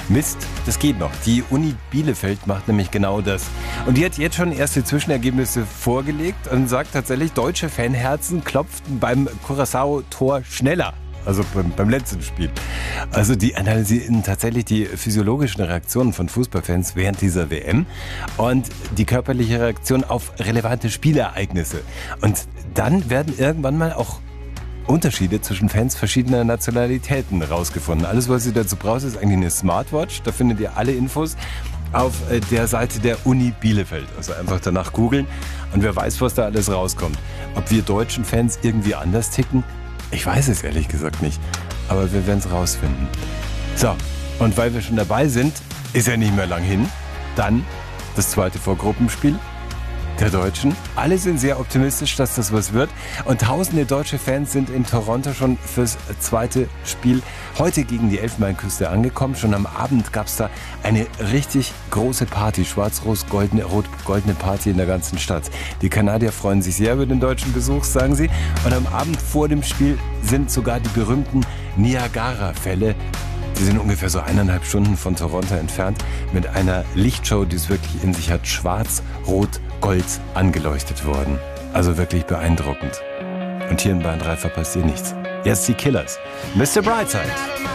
Mist, das geht noch. Die Uni Bielefeld macht nämlich genau das. Und die hat jetzt schon erste Zwischenergebnisse vorgelegt und sagt tatsächlich, deutsche Fanherzen klopften beim Curaçao-Tor schneller. Also beim letzten Spiel. Also die analysieren tatsächlich die physiologischen Reaktionen von Fußballfans während dieser WM und die körperliche Reaktion auf relevante Spielereignisse. Und dann werden irgendwann mal auch Unterschiede zwischen Fans verschiedener Nationalitäten rausgefunden. Alles, was ihr dazu braucht, ist eigentlich eine Smartwatch. Da findet ihr alle Infos auf der Seite der Uni Bielefeld. Also einfach danach googeln und wer weiß, was da alles rauskommt. Ob wir deutschen Fans irgendwie anders ticken? Ich weiß es ehrlich gesagt nicht. Aber wir werden es rausfinden. So, und weil wir schon dabei sind, ist ja nicht mehr lang hin. Dann das zweite Vorgruppenspiel der Deutschen. Alle sind sehr optimistisch, dass das was wird. Und tausende deutsche Fans sind in Toronto schon fürs zweite Spiel heute gegen die Elfenbeinküste angekommen. Schon am Abend gab es da eine richtig große Party. Schwarz-Rot-Goldene Party in der ganzen Stadt. Die Kanadier freuen sich sehr über den deutschen Besuch, sagen sie. Und am Abend vor dem Spiel sind sogar die berühmten Niagara-Fälle. Die sind ungefähr so 1,5 Stunden von Toronto entfernt mit einer Lichtshow, die es wirklich in sich hat. Schwarz-Rot-Gold angeleuchtet worden. Also wirklich beeindruckend. Und hier in Bayern 3 verpasst ihr nichts. Jetzt die Killers. Mr. Brightside.